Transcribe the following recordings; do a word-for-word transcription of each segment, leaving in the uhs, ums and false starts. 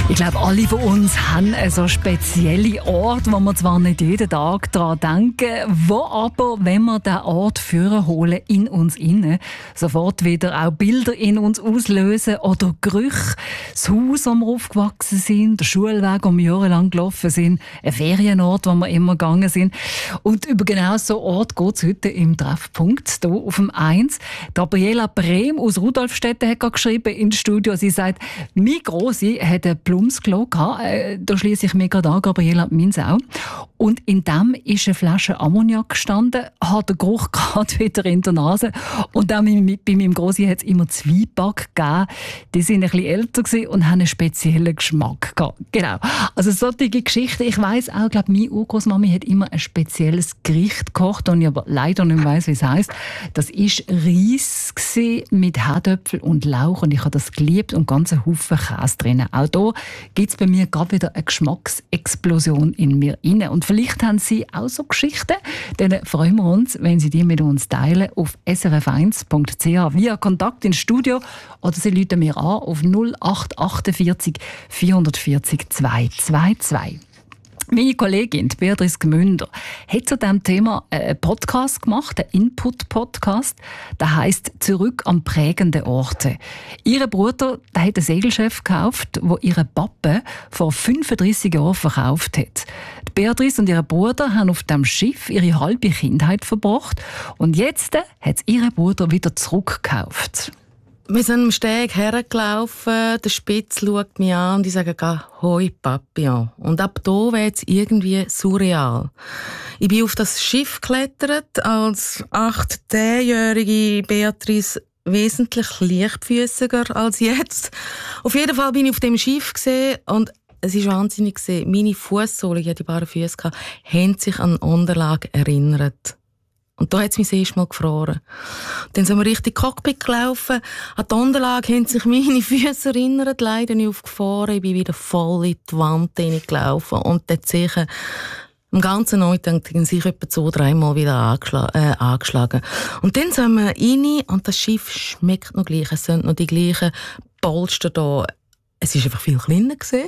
Ich glaube, alle von uns haben so spezielle Orte, wo wir zwar nicht jeden Tag daran denken, wo aber, wenn wir diesen Ort vorholen, in uns innen, sofort wieder auch Bilder in uns auslösen oder Gerüche, das Haus, wo wir aufgewachsen sind, der Schulweg, wo wir jahrelang gelaufen sind, ein Ferienort, wo wir immer gegangen sind. Und über genau so Ort geht es heute im Treffpunkt, hier auf dem eins. Gabriela Brehm aus Rudolfstetten hat gerade geschrieben ins Studio. Sie sagt, mein Grossi hat einen Plumpsklo gehabt. Äh, da schliesse ich mir gerade an, Gabriela, meins auch. Und in dem ist eine Flasche Ammoniak gestanden, hat den Geruch gerade wieder in der Nase. Und auch bei meinem Grossi hat es immer Zwieback gegeben. Die sind ein bisschen älter gewesen und haben einen speziellen Geschmack gehabt. Genau. Also solche Geschichten. Ich weiss auch, glaube meine Urgroßmami hat immer ein spezielles Gericht gekocht, und ich aber leider nicht weiss, wie es heisst. Das war Reis mit Herdöpfel und Lauch, und ich habe das geliebt und ganz einen Haufen Käse drin. Auch da gibt es bei mir gerade wieder eine Geschmacksexplosion in mir rein. Und vielleicht haben Sie auch so Geschichten. Dann freuen wir uns, wenn Sie die mit uns teilen auf s r f eins punkt c h via Kontakt ins Studio, oder Sie rufen mir an auf null acht achtundvierzig vierhundertvierzig zweihundertzweiundzwanzig. Meine Kollegin Beatrice Gmünder hat zu diesem Thema einen Podcast gemacht, einen Input-Podcast. Der heisst «Zurück an prägende Orte». Ihr Bruder der hat ein Segelschiff gekauft, das ihre Pappe vor fünfunddreissig Jahren verkauft hat. Die Beatrice und ihr Bruder haben auf dem Schiff ihre halbe Kindheit verbracht, und jetzt hat ihr Bruder wieder zurückgekauft. Wir sind am Steg hergelaufen, der Spitz schaut mich an und ich sage «Hoi Papi» an. Und ab da wird es irgendwie surreal. Ich bin auf das Schiff geklettert, als acht-, zehnjährige Beatrice wesentlich leichtfüßiger als jetzt. Auf jeden Fall bin ich auf dem Schiff gesehen, und es ist wahnsinnig gesehen. Meine Fußsohlen, ich hatte die bare Füße, haben sich an Unterlage erinnert. Und da hat es mich das erste Mal gefroren. Dann sind wir Richtung Cockpit gelaufen. An die Unterlage haben sich meine Füße erinnert, leider nicht aufgefahren. Ich bin wieder voll in die Wand hineingelaufen. Und dort sehe ich am ganzen Neutank sich etwa zwei, dreimal wieder angeschl- äh, angeschlagen. Und dann sind wir rein, und das Schiff schmeckt noch gleich. Es sind noch die gleichen Polster da. Es war einfach viel kleiner gewesen.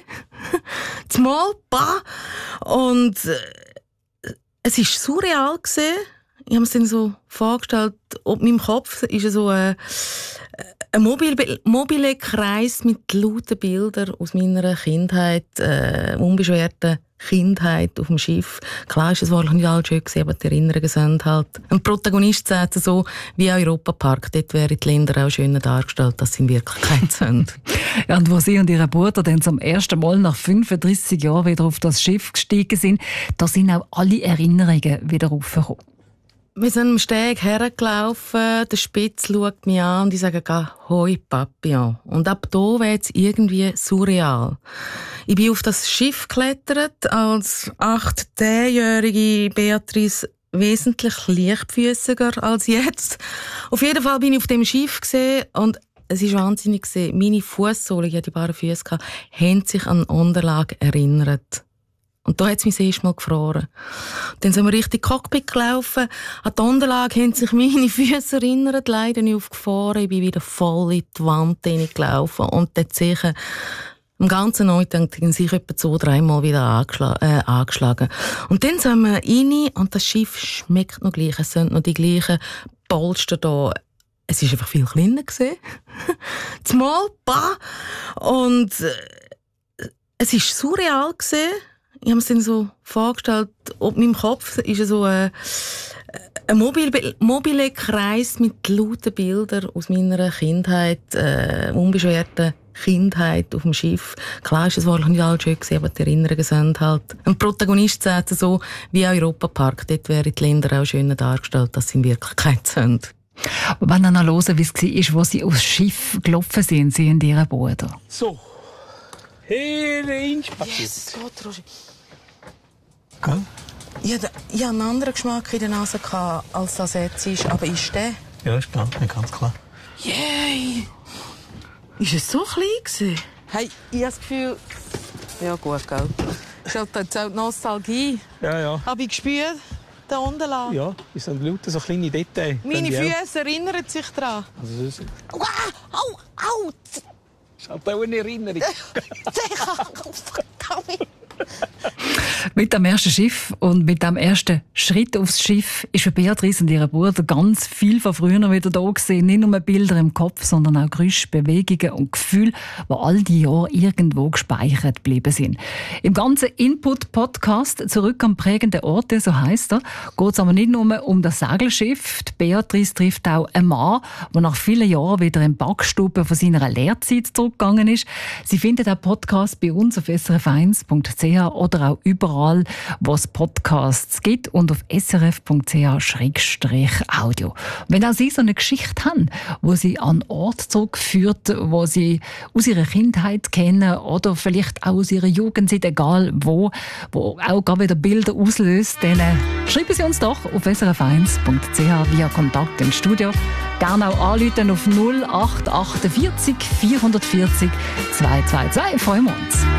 Zumal, bah! Und äh, es war surreal gewesen. Ich habe es dann so vorgestellt, ob in meinem Kopf ist so ein, ein mobile, mobile Kreis mit lauten Bildern aus meiner Kindheit, äh, unbeschwerten Kindheit auf dem Schiff. Klar ist es wahrlich nicht alles schön gewesen, aber die Erinnerungen sind halt. Ein Protagonist sagt so, wie auch Europapark, dort wären die Länder auch schöner dargestellt, als sie in Wirklichkeit sind. Ja, und wo Sie und Ihr Bruder dann zum ersten Mal nach fünfunddreissig Jahren wieder auf das Schiff gestiegen sind, da sind auch alle Erinnerungen wieder raufgekommen. Wir sind am Steg hergelaufen, der Spitz schaut mich an und ich sage «Hoi Papi» an. Und ab da wird es irgendwie surreal. Ich bin auf das Schiff geklettert, als acht-, zehnjährige Beatrice wesentlich leichtfüßiger als jetzt. Auf jeden Fall bin ich auf dem Schiff gesehen, und es ist wahnsinnig gesehen. Meine Fußsohlen, ich hatte die bare Füße, haben sich an Unterlage erinnert. Und da hat es mich das erste Mal gefroren. Dann sind wir Richtung Cockpit gelaufen. An die Unterlage haben sich meine Füße erinnert, leider nicht aufgefahren. Ich bin wieder voll in die Wand hineingelaufen. Und dort sehe ich am ganzen Neutank sich etwa zwei, dreimal wieder angeschl- äh, angeschlagen. Und dann sind wir rein, und das Schiff schmeckt noch gleich. Es sind noch die gleichen Polster da. Es war einfach viel kleiner gewesen. Zumal, bah! Und äh, es war surreal gewesen. Ich habe es dann so vorgestellt, ob in meinem Kopf ist so ein, ein mobile, mobile Kreis mit lauten Bildern aus meiner Kindheit, äh, unbeschwerten Kindheit auf dem Schiff. Klar ist es wahrlich nicht alles schön gewesen, aber die Erinnerungen sind halt. Ein Protagonist sagt so, wie auch Europapark, dort wären die Länder auch schöner dargestellt, als sie in Wirklichkeit sind. Wenn ihr noch hören, wie es war, wo Sie aufs Schiff gelaufen sind, Sie und Ihr Bruder. So. Herein spaziert. Yes, Gott, Roger. Gell? Ich hatte, ich hatte einen anderen Geschmack in der Nase, als das jetzt ist. Aber ist der? Ja, ist klar, ganz klar. Yay! Ist es so klein gewesen? Hey, ich habe das Gefühl... Ja gut, gell. Ist halt jetzt auch die Nostalgie. Ja, ja. Habe ich gespürt, der Unterlage. Ja, es sind lauter so kleine Details. Meine Füße erinnern sich daran. Also, das ist Au, au, au! halt auch eine Erinnerung. Sicher! Mit dem ersten Schiff und mit dem ersten Schritt aufs Schiff ist für Beatrice und ihren Bruder ganz viel von früher wieder da gewesen. Nicht nur Bilder im Kopf, sondern auch Geräusche, Bewegungen und Gefühle, die all die Jahre irgendwo gespeichert geblieben sind. Im ganzen Input-Podcast «Zurück am prägenden Orte», so heisst er, geht es aber nicht nur um das Segelschiff. Die Beatrice trifft auch einen Mann, der nach vielen Jahren wieder in die Backstube von seiner Lehrzeit zurückgegangen ist. Sie findet den Podcast bei uns auf s r f eins punkt c h oder auch überall, wo es Podcasts gibt und auf s r f punkt c h Schrägstrich audio. Wenn auch Sie so eine Geschichte haben, wo Sie an einen Ort zurückführt, wo Sie aus Ihrer Kindheit kennen oder vielleicht auch aus Ihrer Jugendzeit, egal wo, wo auch gerade wieder Bilder auslöst, dann äh, schreiben Sie uns doch auf s r f eins punkt c h via Kontakt ins Studio. Gerne auch anrufen auf null acht acht vier vier vier vier zwei zwei zwei. Freuen wir uns.